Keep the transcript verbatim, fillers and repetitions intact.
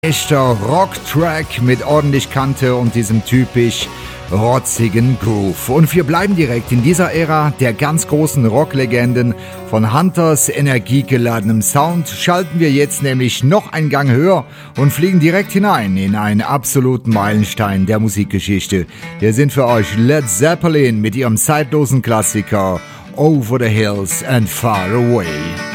Echter Rock-Track mit ordentlich Kante und diesem typisch rotzigen Groove. Und wir bleiben direkt in dieser Ära der ganz großen Rocklegenden. Von Hunters energiegeladenem Sound schalten wir jetzt nämlich noch einen Gang höher und fliegen direkt hinein in einen absoluten Meilenstein der Musikgeschichte. Wir sind für euch Led Zeppelin mit ihrem zeitlosen Klassiker Over the Hills and Far Away.